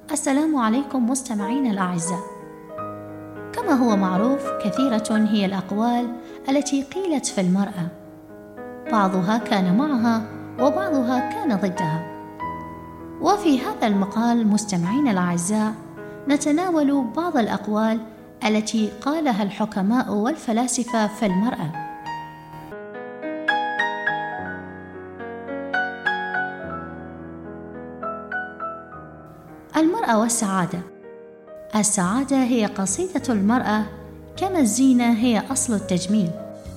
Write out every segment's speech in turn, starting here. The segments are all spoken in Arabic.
السلام عليكم مستمعينا الأعزاء. كما هو معروف، كثيرة هي الأقوال التي قيلت في المرأة، بعضها كان معها وبعضها كان ضدها. وفي هذا المقال مستمعينا الأعزاء نتناول بعض الأقوال التي قالها الحكماء والفلاسفة في المرأة. المرأة والسعادة. السعادة هي قصيدة المرأة، كما الزينة هي أصل التجميل.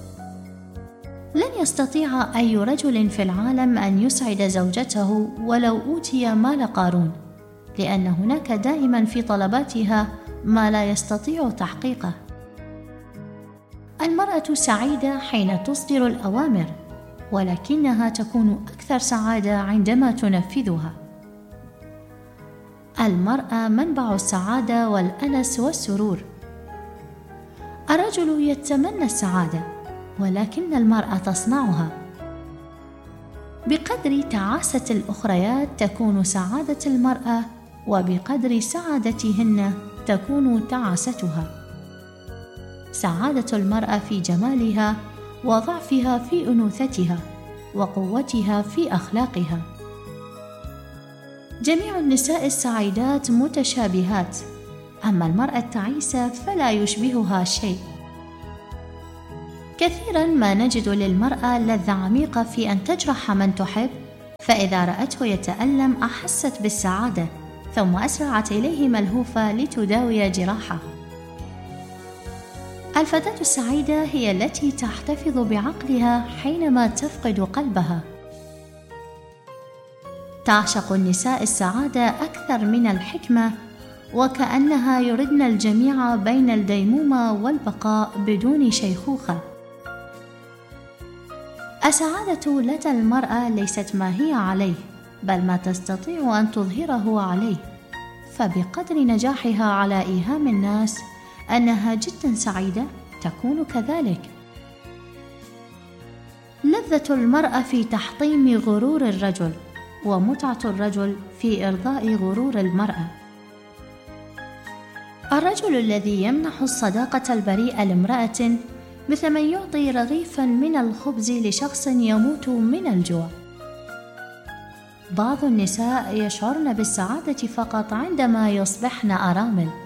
لن يستطيع أي رجل في العالم أن يسعد زوجته ولو أوتي مال قارون، لأن هناك دائما في طلباتها ما لا يستطيع تحقيقه. المرأة سعيدة حين تصدر الأوامر، ولكنها تكون أكثر سعادة عندما تنفذها. المرأة منبع السعادة والأنس والسرور. الرجل يتمنى السعادة، ولكن المرأة تصنعها. بقدر تعاسة الأخريات تكون سعادة المرأة، وبقدر سعادتهن تكون تعاستها. سعادة المرأة في جمالها، وضعفها في أنوثتها، وقوتها في أخلاقها. جميع النساء السعيدات متشابهات، أما المرأة التعيسة فلا يشبهها شيء. كثيرا ما نجد للمرأة لذة عميقة في أن تجرح من تحب، فإذا رأته يتألم أحست بالسعادة، ثم أسرعت إليه ملهوفة لتداوي جراحه. الفتاة السعيدة هي التي تحتفظ بعقلها حينما تفقد قلبها. تعشق النساء السعادة أكثر من الحكمة، وكأنها يردن الجميع بين الديمومة والبقاء بدون شيخوخة. السعادة لدى المرأة ليست ما هي عليه، بل ما تستطيع أن تظهره عليه، فبقدر نجاحها على إيهام الناس أنها جدا سعيدة تكون كذلك. لذة المرأة في تحطيم غرور الرجل، ومتعة الرجل في إرضاء غرور المرأة. الرجل الذي يمنح الصداقة البريئة لامرأة مثل من يعطي رغيفا من الخبز لشخص يموت من الجوع. بعض النساء يشعرن بالسعادة فقط عندما يصبحن أرامل،